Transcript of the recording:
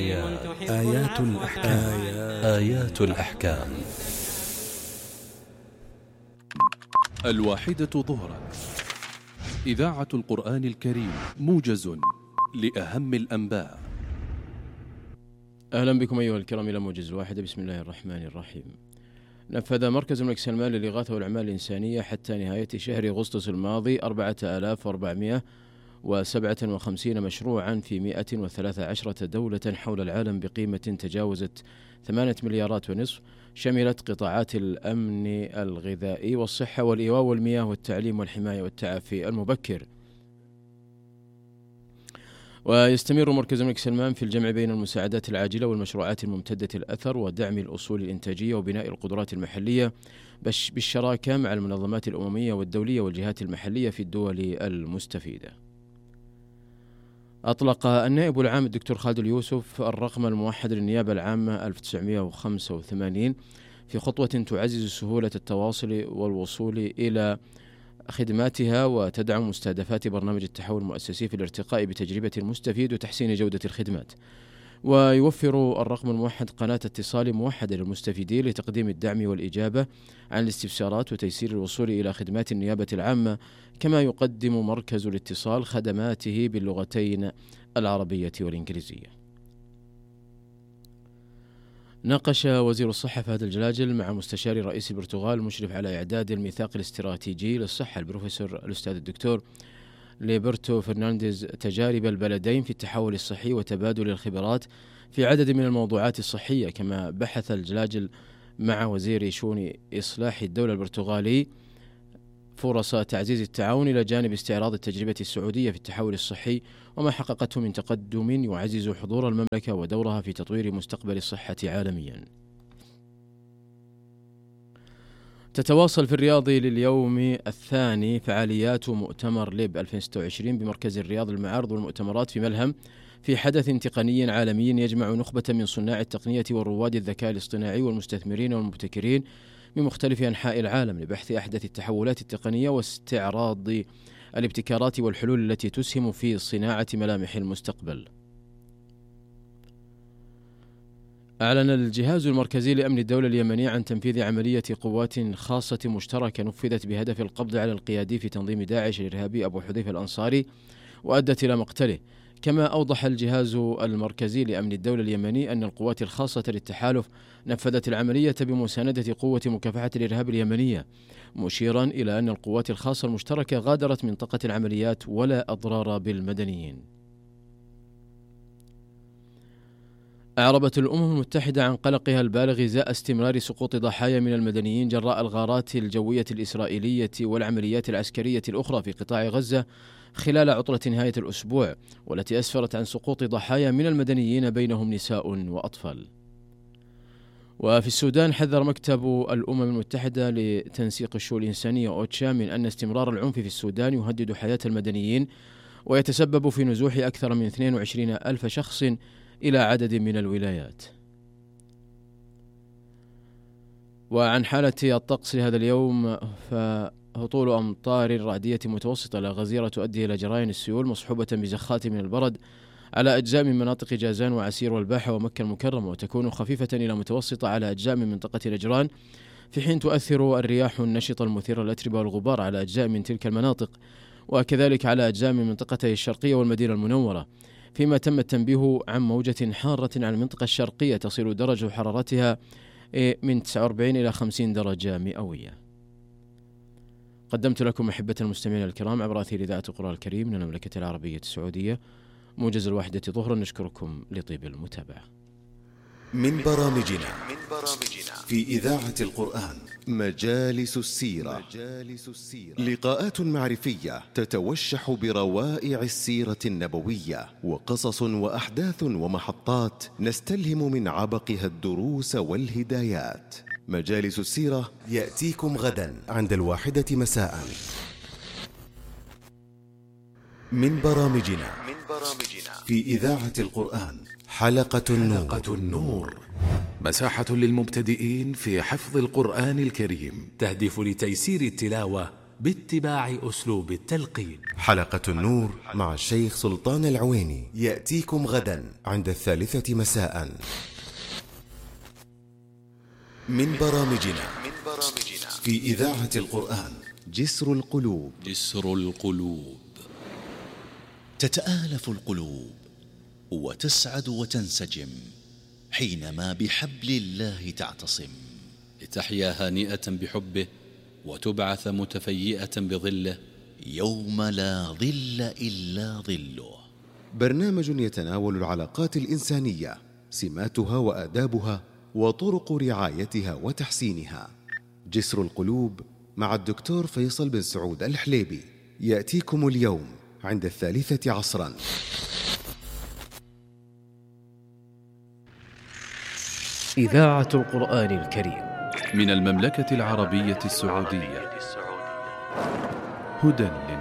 آيات الأحكام. الواحدة ظهرا، إذاعة القرآن الكريم، موجز لأهم الأنباء. أهلا بكم أيها الكرام إلى موجز الواحدة. بسم الله الرحمن الرحيم. نفذ مركز الملك سلمان للإغاثة والأعمال الإنسانية حتى نهاية شهر أغسطس الماضي 4457 مشروعا في 113 دولة حول العالم بقيمة تجاوزت 8 مليارات ونصف، شملت قطاعات الأمن الغذائي والصحة والإيواء والمياه والتعليم والحماية والتعافي المبكر. ويستمر مركز الملك سلمان في الجمع بين المساعدات العاجلة والمشروعات الممتدة الأثر ودعم الأصول الإنتاجية وبناء القدرات المحلية بالشراكة مع المنظمات الأممية والدولية والجهات المحلية في الدول المستفيدة. أطلق النائب العام الدكتور خالد اليوسف الرقم الموحد للنيابة العامة 1985 في خطوة تعزز سهولة التواصل والوصول إلى خدماتها وتدعم مستهدفات برنامج التحول المؤسسي في الارتقاء بتجربة المستفيد وتحسين جودة الخدمات. ويوفر الرقم الموحد قناة اتصال موحدة للمستفيدين لتقديم الدعم والإجابة عن الاستفسارات وتيسير الوصول إلى خدمات النيابة العامة، كما يقدم مركز الاتصال خدماته باللغتين العربية والإنجليزية. ناقش وزير الصحة فهد الجلاجل مع مستشار رئيس البرتغال المشرف على إعداد الميثاق الاستراتيجي للصحة البروفيسور الأستاذ الدكتور ليبرتو فرنانديز تجارب البلدين في التحول الصحي وتبادل الخبرات في عدد من الموضوعات الصحية. كما بحث الجلاجل مع وزير شؤون إصلاح الدولة البرتغالي فرص تعزيز التعاون إلى جانب استعراض التجربة السعودية في التحول الصحي وما حققته من تقدم يعزز حضور المملكة ودورها في تطوير مستقبل الصحة عالميا. تتواصل في الرياض لليوم الثاني فعاليات مؤتمر ليب 2026 بمركز الرياض للمعارض والمؤتمرات في ملهم، في حدث تقني عالمي يجمع نخبة من صناع التقنية ورواد الذكاء الاصطناعي والمستثمرين والمبتكرين من مختلف أنحاء العالم لبحث أحدث التحولات التقنية واستعراض الابتكارات والحلول التي تسهم في صناعة ملامح المستقبل. أعلن الجهاز المركزي لأمن الدولة اليمني عن تنفيذ عملية قوات خاصة مشتركة نفذت بهدف القبض على القيادي في تنظيم داعش الإرهابي أبو حذيفة الأنصاري وأدت إلى مقتله. كما أوضح الجهاز المركزي لأمن الدولة اليمني أن القوات الخاصة للتحالف نفذت العملية بمساندة قوة مكافحة الإرهاب اليمنية، مشيرا إلى أن القوات الخاصة المشتركة غادرت منطقة العمليات ولا أضرار بالمدنيين. أعربت الأمم المتحدة عن قلقها البالغ إزاء استمرار سقوط ضحايا من المدنيين جراء الغارات الجوية الإسرائيلية والعمليات العسكرية الأخرى في قطاع غزة خلال عطلة نهاية الأسبوع، والتي أسفرت عن سقوط ضحايا من المدنيين بينهم نساء وأطفال. وفي السودان حذر مكتب الأمم المتحدة لتنسيق الشؤون الإنسانية أوتشا من أن استمرار العنف في السودان يهدد حياة المدنيين ويتسبب في نزوح أكثر من 22 ألف شخص إلى عدد من الولايات. وعن حالة الطقس لهذا اليوم، فهطول أمطار رعدية متوسطة لا غزيرة تؤدي إلى جرائم السيول مصحوبة بزخات من البرد على أجزاء من مناطق جازان وعسير والباحة ومكة المكرمة، وتكون خفيفة إلى متوسطة على أجزاء من منطقة نجران، في حين تؤثر الرياح النشطة المثيرة للأتربة والغبار على أجزاء من تلك المناطق، وكذلك على أجزاء من منطقتي الشرقية والمدينة المنورة. فيما تم التنبيه عن موجة حارة على المنطقة الشرقية تصل درجة حرارتها من 49 إلى 50 درجة مئوية. قدمت لكم أحبة المستمعين الكرام عبر أثير إذاعة القرآن الكريم من المملكة العربية السعودية موجز الواحدة ظهرا. نشكركم لطيب المتابعة. من برامجنا في إذاعة القرآن مجالس السيرة، لقاءات معرفية تتوشح بروائع السيرة النبوية وقصص وأحداث ومحطات نستلهم من عبقها الدروس والهدايات. مجالس السيرة يأتيكم غدا عند 1 مساء. من برامجنا في إذاعة القرآن حلقة النور، مساحة للمبتدئين في حفظ القرآن الكريم، تهدف لتيسير التلاوة باتباع أسلوب التلقين. حلقة النور مع الشيخ سلطان العويني يأتيكم غدا عند 3 مساء من برامجنا في إذاعة القرآن. جسر القلوب. جسر القلوب. تتآلف القلوب وتسعد وتنسجم حينما بحبل الله تعتصم، لتحيا هانئة بحبه وتبعث متفيئة بظله يوم لا ظل إلا ظله. برنامج يتناول العلاقات الإنسانية، سماتها وآدابها وطرق رعايتها وتحسينها. جسر القلوب مع الدكتور فيصل بن سعود الحليبي يأتيكم اليوم عند 3 عصرا. إذاعة القرآن الكريم من المملكة العربية السعودية، هدى